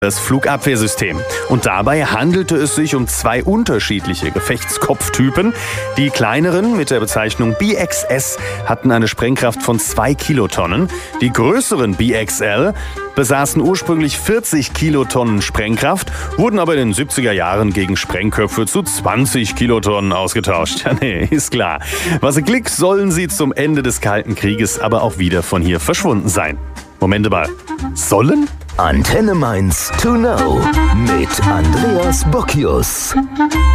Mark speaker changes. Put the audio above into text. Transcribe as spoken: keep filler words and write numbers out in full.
Speaker 1: das Flugabwehrsystem. Und dabei handelte es sich um zwei unterschiedliche Gefechtskopftypen. Die kleineren mit der Bezeichnung B X S hatten eine Sprengkraft von zwei Kilotonnen. Die größeren B X L besaßen ursprünglich vierzig Kilotonnen Sprengkraft, wurden aber in den siebziger Jahren gegen Sprengköpfe zu zwanzig Kilotonnen ausgetauscht. Ja, nee, ist klar. Was Glück sollen sie zum Ende des Kalten Krieges aber auch wieder von hier verschwunden sein. Moment mal. Sollen?
Speaker 2: Antenne Mainz to know mit Andreas Bocchius.